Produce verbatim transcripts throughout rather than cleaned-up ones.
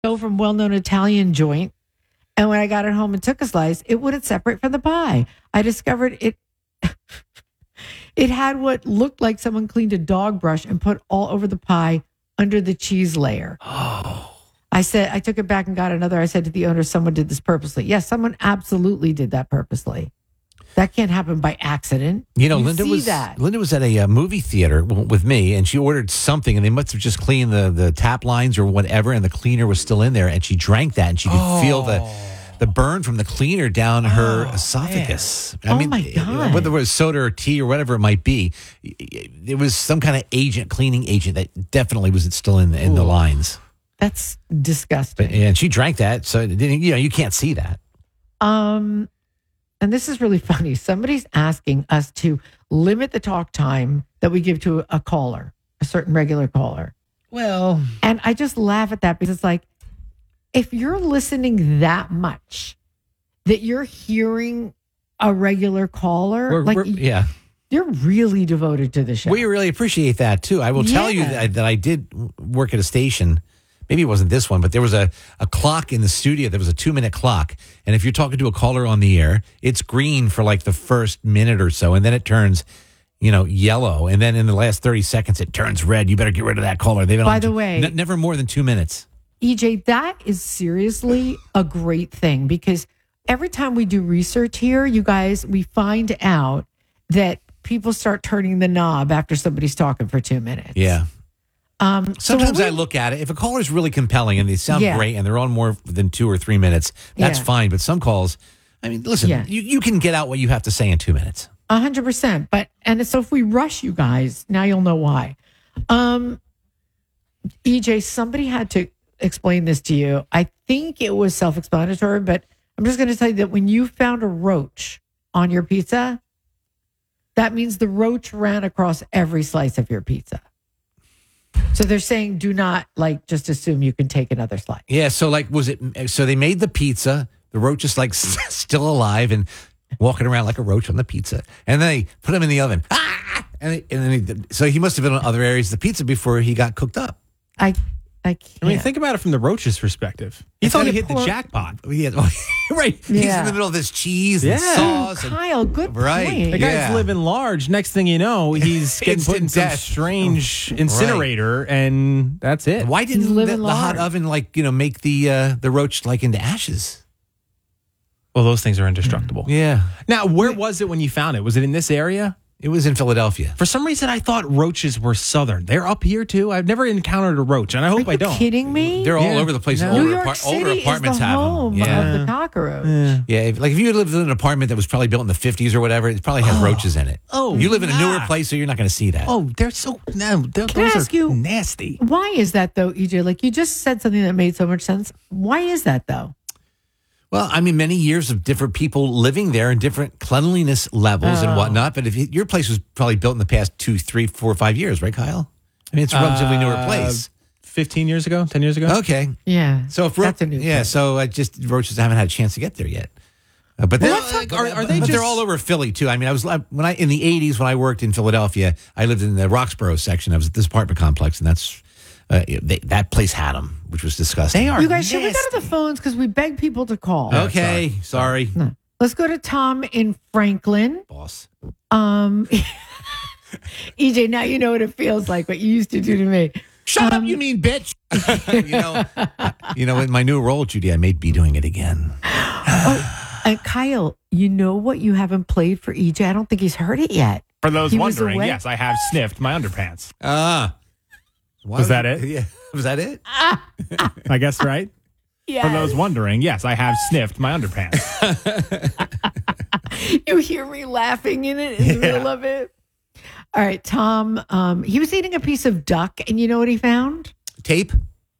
dough from well-known Italian joint. And when I got it home and took a slice, it wouldn't separate from the pie. I discovered it. It had what looked like someone cleaned a dog brush and put all over the pie under the cheese layer. Oh. I said, I took it back and got another. I said to the owner, someone did this purposely. Yes, someone absolutely did that purposely. That can't happen by accident. You know, you Linda see was that. Linda was at a uh, movie theater w- with me, and she ordered something, and they must have just cleaned the, the tap lines or whatever, and the cleaner was still in there, and she drank that, and she could Oh. feel the the burn from the cleaner down her Oh, esophagus. man. Oh, my God. Whether it was soda or tea or whatever it might be, it was some kind of agent, cleaning agent that definitely was still in the, in the lines. That's disgusting. But, and she drank that, so it didn't- you know you can't see that. Um, and this is really funny. Somebody's asking us to limit the talk time that we give to a caller, a certain regular caller. Well, And I just laugh at that because it's like, if you're listening that much that you're hearing a regular caller, We're- like we're- yeah. you're really devoted to the show. We really appreciate that too. I will tell you Yeah. that, that I did work at a station. Maybe it wasn't this one, but there was a, a clock in the studio. There was a two minute clock. And if you're talking to a caller on the air, it's green for like the first minute or so. And then it turns, you know, yellow. And then in the last thirty seconds, it turns red. You better get rid of that caller. They've been By on the t- way- n- never more than two minutes. E J, that is seriously a great thing because every time we do research here, you guys, we find out that people start turning the knob after somebody's talking for two minutes. Yeah. Um, so Sometimes when I we- look at it. If a caller is really compelling and they sound Yeah. great and they're on more than two or three minutes, that's Yeah. fine. But some calls, I mean, listen, Yeah. you, you can get out what you have to say in two minutes. A hundred percent. But and so if we rush you guys, now you'll know why. Um, E J, somebody had to explain this to you. I think it was self-explanatory, but I'm just going to tell you that when you found a roach on your pizza, that means the roach ran across every slice of your pizza. So they're saying, do not like just assume you can take another slice. Yeah. So, like, was it? So they made the pizza. The roach is like still alive and walking around like a roach on the pizza, and then they put him in the oven. Ah! And, they, and then he did, so he must have been on other areas of the pizza before he got cooked up. I, I can't. I mean, think about it from the roach's perspective. He thought he hit the poor- jackpot. Yeah, right. He's Yeah. in the middle of this cheese Yeah. and sauce. And, Kyle, good Right. point. The guy's Yeah. living large. Next thing you know, he's getting put in Instant some death. strange incinerator, and that's it. why didn't He's the, living the hot large. oven like you know make the uh, the roach like into ashes? Well, those things are indestructible. Yeah, Now, where was it when you found it? Was it in this area? it was in Philadelphia. For some reason, I thought roaches were southern. They're up here too. I've never encountered a roach, and I hope Are I you don't. kidding me? They're all Yeah. over the place. No. Older, New York apart- City older is apartments the have home them. Yeah. of the cockroach. Yeah. Yeah, if, like if you lived in an apartment that was probably built in the fifties or whatever, it probably has roaches in it. Oh, you live in a newer nah. place, so you're not going to see that. Oh, they're so no. They're, Can I those ask are you- nasty. Why is that though, E J? Like you just said something that made so much sense. Why is that though? Well, I mean, many years of different people living there and different cleanliness levels and Oh. whatnot. But if you, your place was probably built in the past two, three, four, five years, right, Kyle? I mean, it's a relatively newer Uh, place. Fifteen years ago, ten years ago. Okay, Yeah. so if ro- that's a new yeah, place. so I just roaches haven't had a chance to get there yet. Uh, but Well, they're, let's talk- but- are- are they but they're just- all over Philly too. I mean, I was when I in the eighties when I worked in Philadelphia, I lived in the Roxborough section. I was at this apartment complex, and that's uh, they, that place had them, which was disgusting. They are. You guys, should we go nasty. to the phones because we beg people to call? Okay, sorry, No. Let's go to Tom in Franklin. boss. Um, E J, now you know what it feels like. What you used to do to me. Shut up, you mean bitch. you know, you know, in my new role, Judy, I may be doing it again. And Kyle, you know what you haven't played for E J? I don't think he's heard it yet. For those He was wondering, away. yes, I have sniffed my underpants. Ah, Why Was that it? Yeah, was that it? I guess, right? Yeah. For those wondering, yes, I have sniffed my underpants. You hear me laughing in it in the middle of it. All right, Tom. Um, he was eating a piece of duck, and you know what he found? Tape.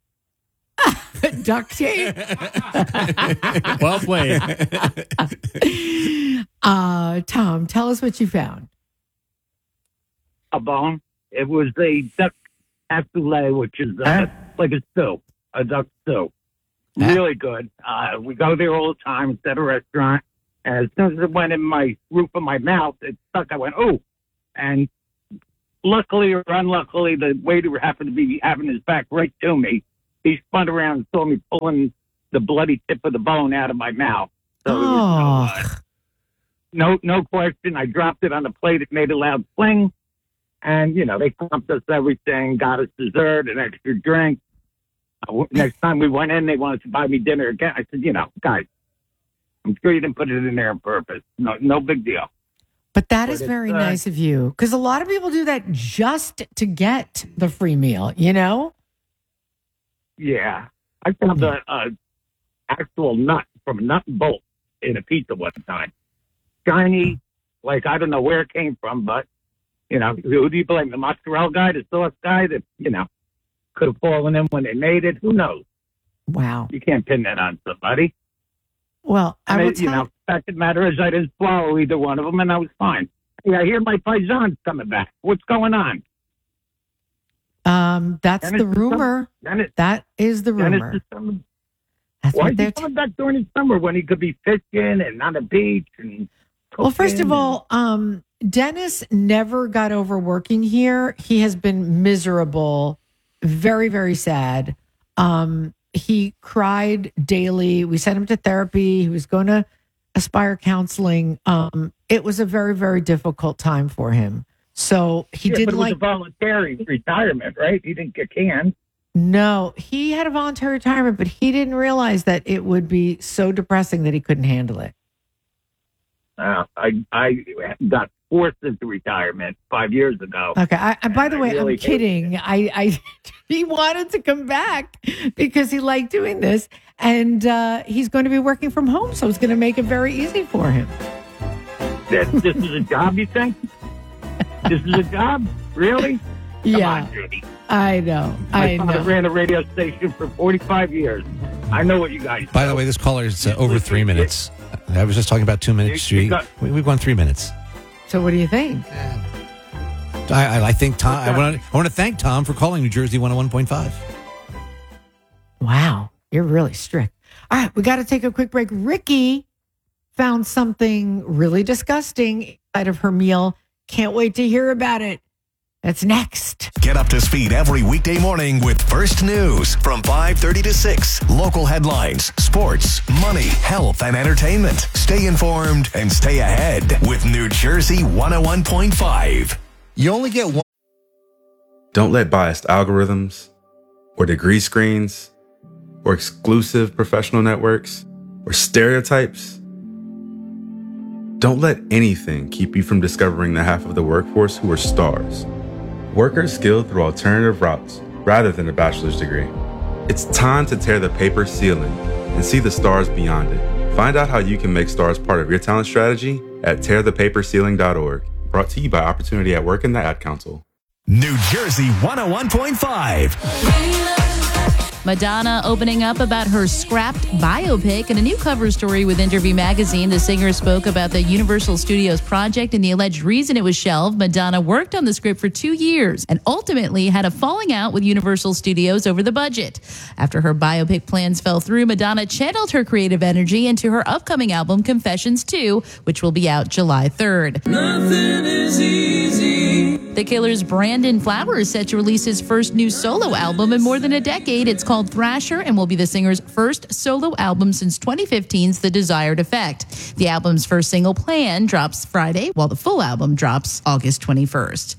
Duct tape. Well played. Uh, Tom, tell us what you found. A bone. It was a duck cassoulet, which is uh, like a stew, a duck stew. Really good. Uh, we go there all the time. It's at a restaurant. And as soon as it went in my roof of my mouth, it stuck. I went, oh. And luckily or unluckily, the waiter happened to be having his back right to me. he spun around and saw me pulling the bloody tip of the bone out of my mouth. So it was Oh, no, uh, no, no question. I dropped it on the plate. It made a loud fling. And, you know, they pumped us everything, got us dessert, an extra drink. Uh, next time we went in, they wanted to buy me dinner again. I said, you know, guys, I'm sure you didn't put it in there on purpose. No, no big deal. but that But is it's, very uh, nice of you, because a lot of people do that just to get the free meal, you know? Yeah. I found a, a actual nut from a nut and bolt in a pizza one time. Shiny, like I don't know where it came from, but, you know, who do you blame? The mozzarella guy, the sauce guy that, you know, could have fallen in when they made it? Who knows? Wow. You can't pin that on somebody. Well, I And will it, you tell know, fact of the matter is I didn't swallow either one of them, and I was fine. Hey, I hear my paisan's coming back. What's going on? um, that's Dennis the is rumor. Dennis, That is the Dennis rumor. is coming. That's Why what is they're he t- coming back during the summer when he could be fishing and on the beach and Well, first of cooking all, um, Dennis never got over working here. He has been miserable, very, very sad. Um, he cried daily. We sent him to therapy. He was going to Aspire Counseling. Um, it was a very, very difficult time for him. So he Yeah, but didn't it was like. a voluntary retirement, right? He didn't get canned. No, he had a voluntary retirement, but he didn't realize that it would be so depressing that he couldn't handle it. Uh, I I got forced into retirement five years ago. Okay. I, I, by the I way, really I'm hate kidding. I, I he wanted to come back because he liked doing this, and uh, he's going to be working from home, so it's going to make it very easy for him. That this is a job, you think? This is a job, really? Come Yeah, on, Judy. I know. My I father know. ran a radio station for forty-five years. I know what you guys. By do. the way, this caller is uh, over three minutes. I was just talking about two minutes. You- you We- got- we, we've gone three minutes. So, what do you think? I, I, I think Tom. I want to. I want to thank Tom for calling New Jersey one hundred one point five. Wow, you're really strict. All right, we got to take a quick break. Ricky found something really disgusting inside of her meal. Can't wait to hear about it. That's next. Get up to speed every weekday morning with First News from five thirty to six. Local headlines, sports, money, health, and entertainment. Stay informed and stay ahead with New Jersey one oh one point five. You only get one. Don't let biased algorithms or degree screens or exclusive professional networks or stereotypes. Don't let anything keep you from discovering the half of the workforce who are stars. Workers skilled through alternative routes rather than a bachelor's degree. It's time to tear the paper ceiling and see the stars beyond it. Find out how you can make stars part of your talent strategy at tear the paper ceiling dot org. Brought to you by Opportunity at Work and the Ad Council. New Jersey one oh one point five. Madonna opening up about her scrapped biopic. In a new cover story with Interview Magazine, the singer spoke about the Universal Studios project and the alleged reason it was shelved. Madonna worked on the script for two years and ultimately had a falling out with Universal Studios over the budget. After her biopic plans fell through, Madonna channeled her creative energy into her upcoming album, Confessions two, which will be out July third. Nothing is easy. The Killer's Brandon Flowers is set to release his first new solo album in more than a decade. It's called Thrasher and will be the singer's first solo album since twenty fifteen's The Desired Effect. The album's first single, Plan, drops Friday, while the full album drops August twenty-first.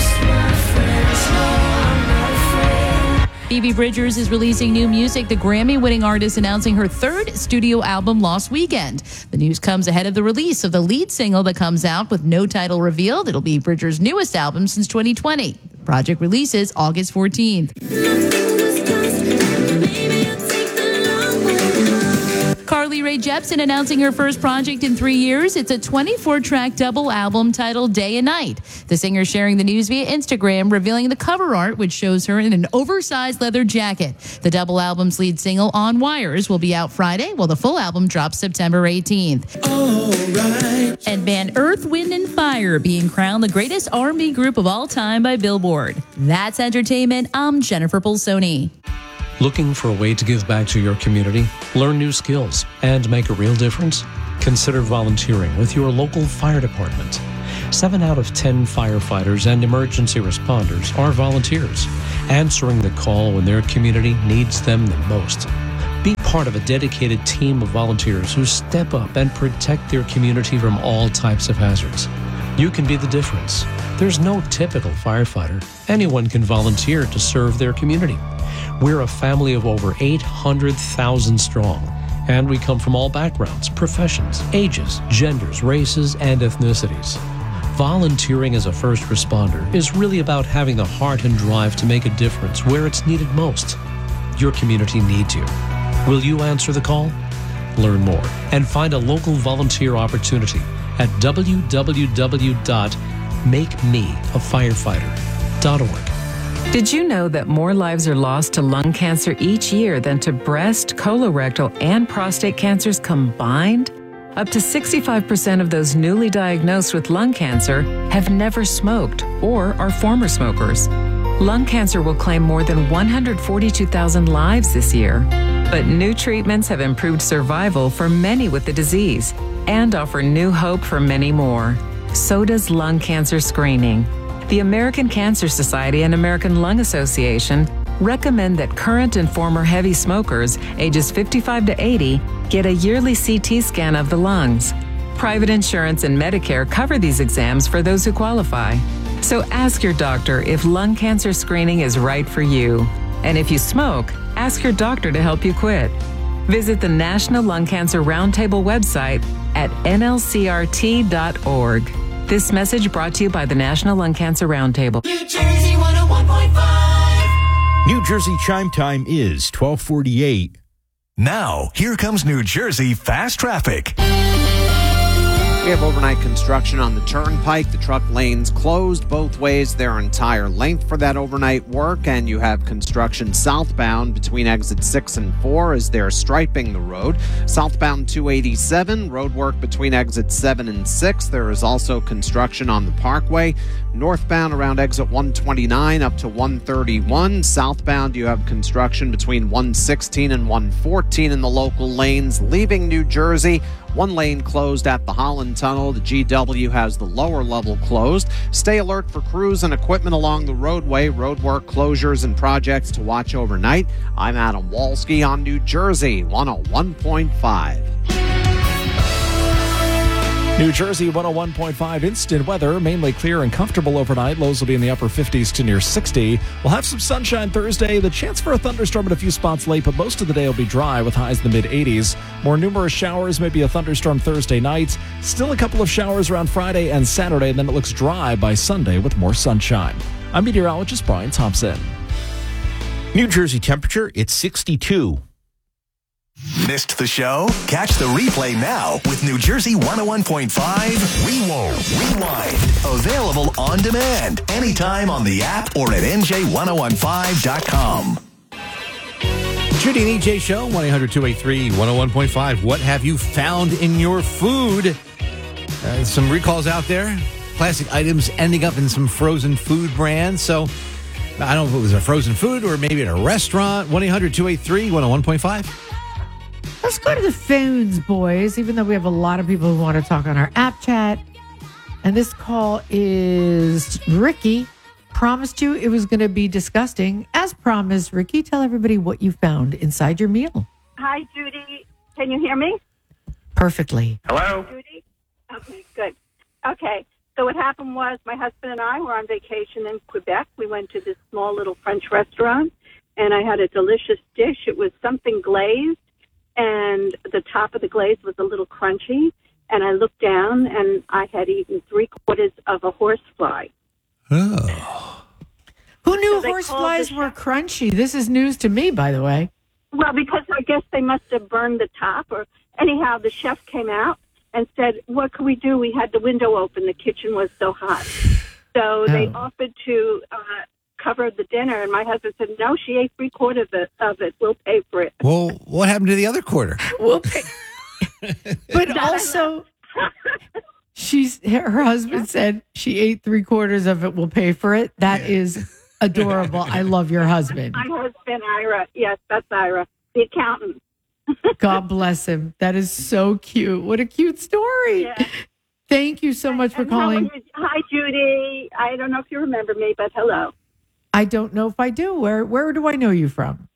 Phoebe Bridgers is releasing new music. The Grammy-winning artist announcing her third studio album, Lost Weekend. The news comes ahead of the release of the lead single that comes out with no title revealed. It'll be Bridgers' newest album since twenty twenty. The project releases August fourteenth. Carly Rae Jepsen announcing her first project in three years. It's a twenty-four track double album titled Day and Night. The singer sharing the news via Instagram, revealing the cover art, which shows her in an oversized leather jacket. The double album's lead single, On Wires, will be out Friday, while the full album drops September eighteenth. Right. And band Earth, Wind, and Fire being crowned the greatest R and B group of all time by Billboard. That's entertainment. I'm Jennifer Pulsoni. Looking for a way to give back to your community, learn new skills, and make a real difference? Consider volunteering with your local fire department. Seven out of ten firefighters and emergency responders are volunteers, answering the call when their community needs them the most. Be part of a dedicated team of volunteers who step up and protect their community from all types of hazards. You can be the difference. There's no typical firefighter. Anyone can volunteer to serve their community. We're a family of over eight hundred thousand strong, and we come from all backgrounds, professions, ages, genders, races, and ethnicities. Volunteering as a first responder is really about having the heart and drive to make a difference where it's needed most. Your community needs you. Will you answer the call? Learn more and find a local volunteer opportunity at w w w dot make me a firefighter dot org. Did you know that more lives are lost to lung cancer each year than to breast, colorectal, and prostate cancers combined? Up to sixty-five percent of those newly diagnosed with lung cancer have never smoked or are former smokers. Lung cancer will claim more than one hundred forty-two thousand lives this year. But new treatments have improved survival for many with the disease and offer new hope for many more. So does lung cancer screening. The American Cancer Society and American Lung Association recommend that current and former heavy smokers, ages fifty-five to eighty, get a yearly C T scan of the lungs. Private insurance and Medicare cover these exams for those who qualify. So ask your doctor if lung cancer screening is right for you. And if you smoke, ask your doctor to help you quit. Visit the National Lung Cancer Roundtable website at N L C R T dot org. This message brought to you by the National Lung Cancer Roundtable. New Jersey one oh one point five. New Jersey chime time is twelve forty-eight. Now, here comes New Jersey Fast Traffic. We have overnight construction on the Turnpike. The truck lanes closed both ways their entire length for that overnight work, and you have construction southbound between exit six and four as they're striping the road. Southbound two eighty-seven, road work between exit seven and six. There is also construction on the Parkway. Northbound around exit one twenty-nine up to one thirty-one. Southbound, you have construction between one sixteen and one fourteen in the local lanes. Leaving New Jersey, one lane closed at the Holland Tunnel. The G W has the lower level closed. Stay alert for crews and equipment along the roadway. Roadwork closures and projects to watch overnight. I'm Adam Walski on New Jersey one oh one point five. New Jersey one oh one point five instant weather, mainly clear and comfortable overnight. Lows will be in the upper fifties to near sixty. We'll have some sunshine Thursday. The chance for a thunderstorm at a few spots late, but most of the day will be dry with highs in the mid eighties. More numerous showers, maybe a thunderstorm Thursday night. Still a couple of showers around Friday and Saturday, and then it looks dry by Sunday with more sunshine. I'm meteorologist Brian Thompson. New Jersey temperature, it's sixty-two. Missed the show? Catch the replay now with New Jersey one oh one point five Rewind. Rewind. Available on demand anytime on the app or at N J ten fifteen dot com. Judy and E J Show, one eight hundred two eight three one oh one point five. What have you found in your food? Uh, some recalls out there. Classic items ending up in some frozen food brands. So I don't know if it was a frozen food or maybe at a restaurant. one eight hundred two eight three one oh one point five. Let's go to the phones, boys, even though we have a lot of people who want to talk on our app chat. And this call is Ricky. Promised you it was going to be disgusting. As promised, Ricky, tell everybody what you found inside your meal. Hi, Judy. Can you hear me? Perfectly. Hello? Judy? Okay, good. Okay, so what happened was my husband and I were on vacation in Quebec. We went to this small little French restaurant, and I had a delicious dish. It was something glazed, and the top of the glaze was a little crunchy. And I looked down, and I had eaten three quarters of a horsefly. Oh. Who knew So horse they called flies the were crunchy? This is news to me, by the way. Well, because I guess they must have burned the top, or anyhow, the chef came out and said, what can we do? We had the window open. The kitchen was so hot. So they Oh. offered to uh, cover the dinner, and my husband said, no, she ate three quarters of it. Of it. We'll pay for it. Well, what happened to the other quarter? We'll pay. But also, she's her husband said she ate three quarters of it. We'll pay for it. That is adorable. I love your husband. My husband, Ira. Yes, that's Ira, the accountant. God bless him. That is so cute. What a cute story. Yeah. Thank you so much for And how are calling. you- Hi, Judy. I don't know if you remember me, but hello. I don't know if I do. Where where do I know you from?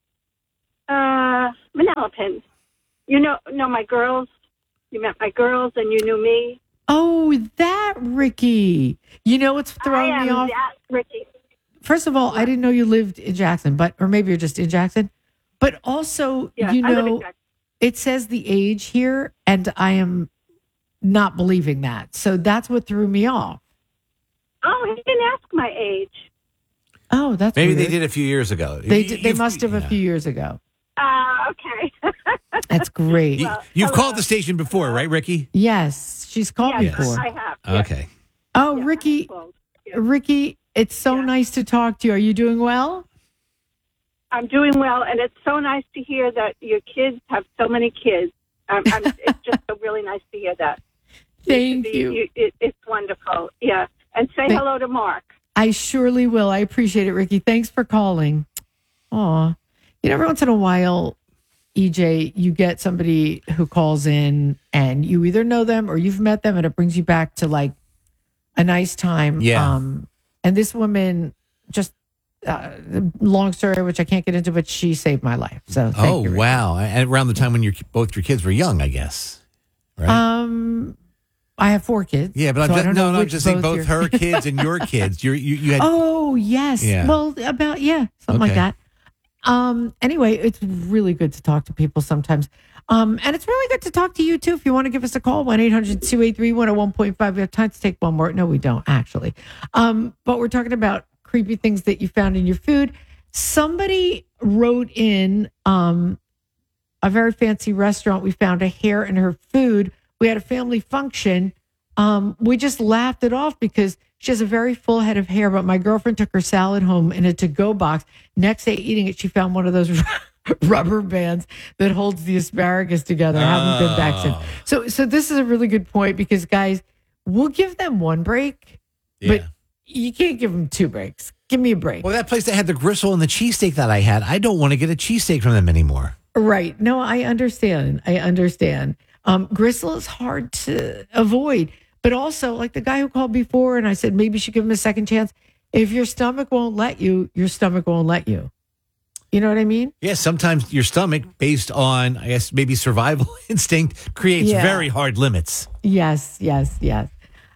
Uh, Manalapan. You know, know my girls. You met my girls, and you knew me. Oh, that Ricky. You know what's throwing I am me off? that Ricky. First of all, I didn't know you lived in Jackson, but or maybe you're just in Jackson. But also, Yeah, you I live in know, Jackson. it says the age here, and I am not believing that. So that's what threw me off. Oh, he didn't ask my age. Oh, that's Maybe weird. they did a few years ago. They You- did, they you've- must have a yeah. few years ago. Uh, okay. That's great. You, you've called the station before, right, Ricky? Yes, she's called Yes, before. I have. yes. Okay. Oh, Ricky, Ricky, it's so nice to talk to you. Are you doing well? I'm doing well, and it's so nice to hear that your kids have so many kids. Um, I'm, it's just so really nice to hear that. Thank you. it, it's wonderful. Yeah. And say Thank- hello to Mark. I surely will. I appreciate it, Ricky. Thanks for calling. Aw. You know, every once in a while, E J, you get somebody who calls in and you either know them or you've met them and it brings you back to like a nice time. Yeah. Um, and this woman just, uh, long story, which I can't get into, but she saved my life. So thank Oh, you, Ricky. wow. And around the time when your both your kids were young, I guess. Right? Um, I have four kids. yeah, but so I'm I just, don't no, know no, I'm which just saying both your- her kids and your kids. You're, you you had Oh, yes. Yeah. Well, about, yeah, something like Okay. that. Um, anyway, it's really good to talk to people sometimes. Um, and it's really good to talk to you too. If you want to give us a call, one eight hundred two eight three one oh one point five. We have time to take one more. No, we don't actually. Um, but we're talking about creepy things that you found in your food. Somebody wrote in, um, a very fancy restaurant. We found a hair in her food. We had a family function. Um, we just laughed it off because she has a very full head of hair, but my girlfriend took her salad home in a to-go box. Next day eating it, she found one of those rubber bands that holds the asparagus together. I haven't been back since. So, so this is a really good point because, guys, we'll give them one break, but you can't give them two breaks. Give me a break. Well, that place that had the gristle and the cheesesteak that I had, I don't want to get a cheesesteak from them anymore. Right. No, I understand. I understand. Um, gristle is hard to avoid. But also, like the guy who called before, and I said maybe you should give him a second chance. If your stomach won't let you, your stomach won't let you. You know what I mean? Yeah, sometimes your stomach, based on, I guess, maybe survival instinct, creates Yeah. very hard limits. Yes, yes, yes.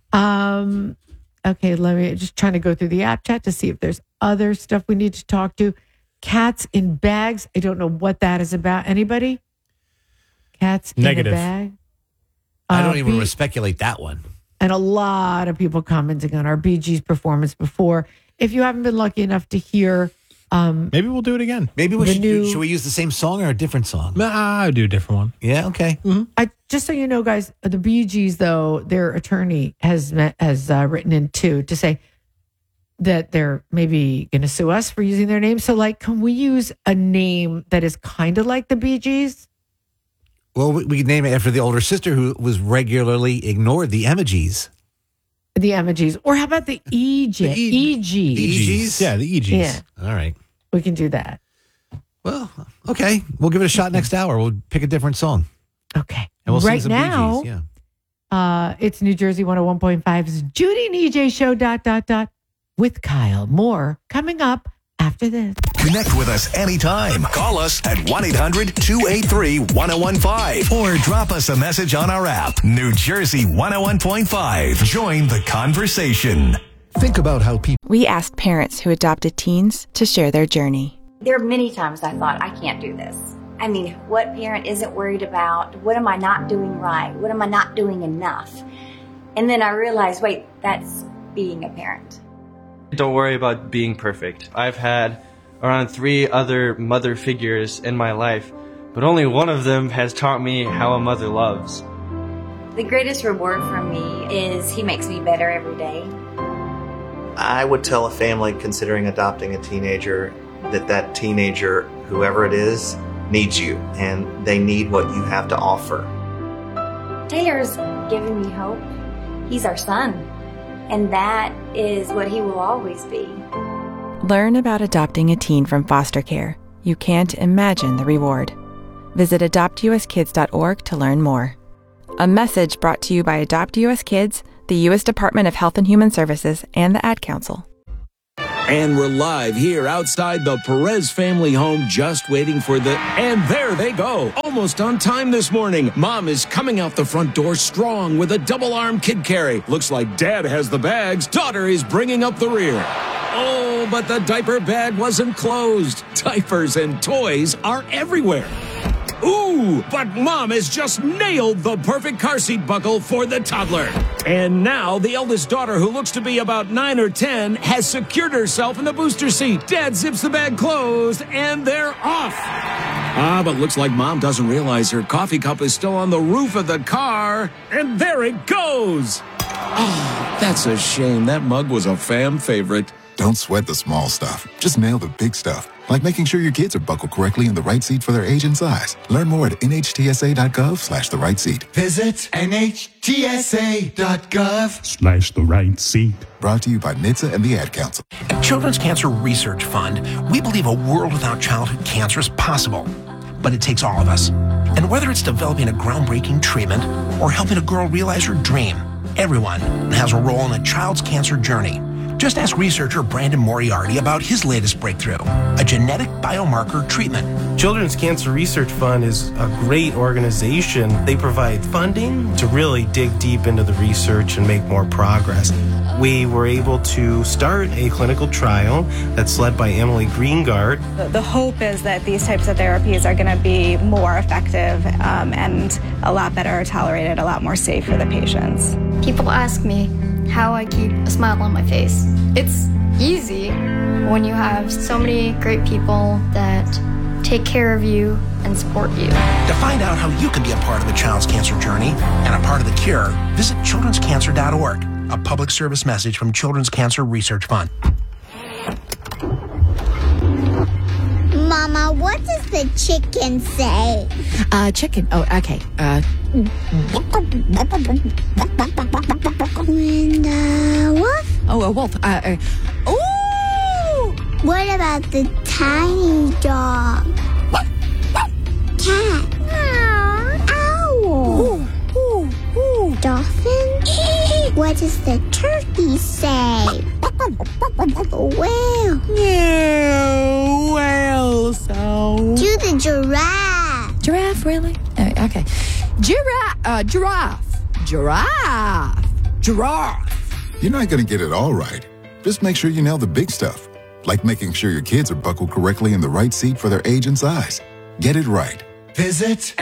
Um, okay, let me just trying to go through the app chat to see if there's other stuff we need to talk to. Cats in bags. I don't know what that is about. Anybody? Cats Negative. in a bag. I Uh, don't even B- want to speculate that one. And a lot of people commenting on our Bee Gees performance before. If you haven't been lucky enough to hear, um, maybe we'll do it again. Maybe we the should, new- should we use the same song or a different song? I'll do a different one. Yeah, okay. I just so you know, guys, the Bee Gees, though, their attorney has met, has uh, written in too to say that they're maybe going to sue us for using their name. So, like, can we use a name that is kind of like the Bee Gees? Well, we, we could name it after the older sister who was regularly ignored, the Emojis. The Emojis, or how about the E J? E Gs. The E Gs? Yeah, the E Gs. Yeah, All right. we can do that. Well, okay. We'll give it a shot next hour. We'll pick a different song. Okay. And we'll sing right some Bee now, Gees, yeah. uh, it's New Jersey one oh one point five's Judy and E J show, dot, dot, dot, with Kyle. More coming up after this. Connect with us anytime. Call us at one eight hundred two eight three one oh one five or drop us a message on our app. New Jersey one oh one point five. Join the conversation. Think about how people. We asked parents who adopted teens to share their journey. There are many times I thought, I can't do this. I mean, what parent isn't worried about? What am I not doing right? What am I not doing enough? And then I realized, wait, that's being a parent. Don't worry about being perfect. I've had around three other mother figures in my life, but only one of them has taught me how a mother loves. The greatest reward for me is he makes me better every day. I would tell a family considering adopting a teenager that that teenager, whoever it is, needs you, and they need what you have to offer. Taylor's given me hope. He's our son, and that is what he will always be. Learn about adopting a teen from foster care. You can't imagine the reward. Visit adopt u s kids dot org to learn more. A message brought to you by Adopt U S Kids, the U S Department of Health and Human Services, and the Ad Council. And we're live here outside the Perez family home, just waiting for the... And there they go. Almost on time this morning. Mom is coming out the front door strong with a double-arm kid carry. Looks like Dad has the bags. Daughter is bringing up the rear. Oh, but the diaper bag wasn't closed. Diapers and toys are everywhere. Ooh, but Mom has just nailed the perfect car seat buckle for the toddler. And now the eldest daughter, who looks to be about nine or ten, has secured herself in the booster seat. Dad zips the bag closed, and they're off. Ah, but looks like Mom doesn't realize her coffee cup is still on the roof of the car. And there it goes. Oh, that's a shame. That mug was a fam favorite. Don't sweat the small stuff. Just nail the big stuff, like making sure your kids are buckled correctly in the right seat for their age and size. Learn more at nhtsa.gov slash the right seat. Visit nhtsa.gov Slash the right seat. Brought to you by N H T S A and the Ad Council. At Children's Cancer Research Fund, we believe a world without childhood cancer is possible. But it takes all of us. And whether it's developing a groundbreaking treatment or helping a girl realize her dream, everyone has a role in a child's cancer journey. Just ask researcher Brandon Moriarty about his latest breakthrough, a genetic biomarker treatment. Children's Cancer Research Fund is a great organization. They provide funding to really dig deep into the research and make more progress. We were able to start a clinical trial that's led by Emily Greengard. The, the hope is that these types of therapies are going to be more effective um, and a lot better tolerated, a lot more safe for the patients. People ask me how I keep a smile on my face. It's easy when you have so many great people that take care of you and support you. To find out how you can be a part of the child's cancer journey and a part of the cure, visit children's cancer dot org, a public service message from Children's Cancer Research Fund. Mama, what does the chicken say? Uh, chicken. Oh, okay. Uh, And uh, wolf? oh, a wolf. Uh, uh, Ooh! What about the tiny dog? Cat? Owl? Ooh, ooh, ooh. Dolphin? What does the turkey say? Whale? No, whale sound. Do the giraffe. Giraffe, really? Uh, okay. Giraffe. Uh, giraffe. Giraffe. Giraffe. You're not going to get it all right. Just make sure you nail the big stuff, like making sure your kids are buckled correctly in the right seat for their age and size. Get it right. Visit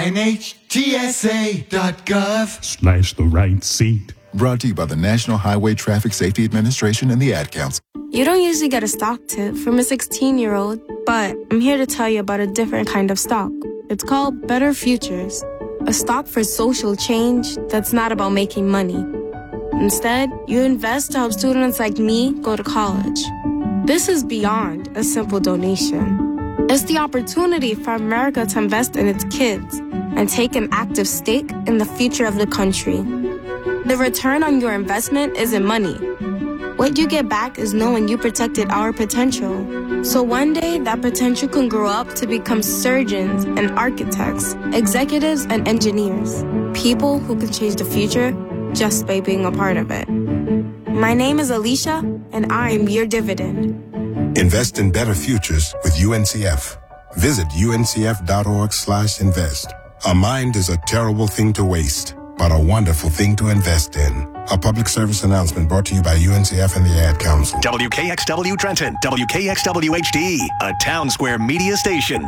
nhtsa.gov Slash the right seat. Brought to you by the National Highway Traffic Safety Administration and the Ad Council. You don't usually get a stock tip from a sixteen-year-old, but I'm here to tell you about a different kind of stock. It's called Better Futures, a stock for social change that's not about making money. Instead, you invest to help students like me go to college. This is beyond a simple donation. It's the opportunity for America to invest in its kids and take an active stake in the future of the country. The return on your investment isn't money. What you get back is knowing you protected our potential. So one day, that potential can grow up to become surgeons and architects, executives and engineers, people who can change the future just by being a part of it. My name is Alicia, and I'm your dividend. Invest in better futures with U N C F. Visit uncf.org slash invest. A mind is a terrible thing to waste, but a wonderful thing to invest in. A public service announcement brought to you by U N C F and the Ad Council. W K X W Trenton, W K X W H D, a Town Square media station.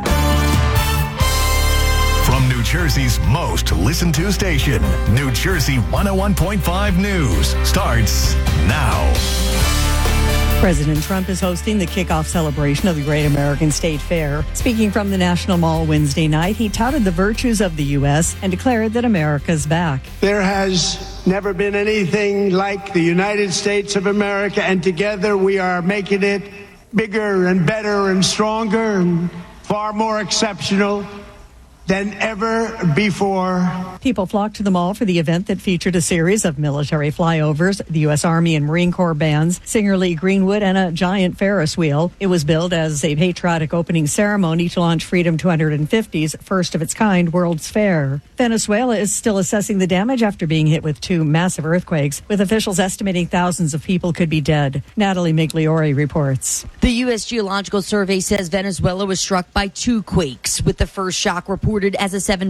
From New Jersey's most listened to station, New Jersey one oh one point five News starts now. President Trump is hosting the kickoff celebration of the Great American State Fair. Speaking from the National Mall Wednesday night, he touted the virtues of the U S and declared that America's back. There has never been anything like the United States of America, and together we are making it bigger and better and stronger and far more exceptional. than ever before. People flocked to the mall for the event that featured a series of military flyovers, the U S Army and Marine Corps bands, singer Lee Greenwood, and a giant Ferris wheel. It was billed as a patriotic opening ceremony to launch Freedom two hundred fifty's first of its kind World's Fair. Venezuela is still assessing the damage after being hit with two massive earthquakes, with officials estimating thousands of people could be dead. Natalie Migliori reports. The U S Geological Survey says Venezuela was struck by two quakes, with the first shock reported as a seven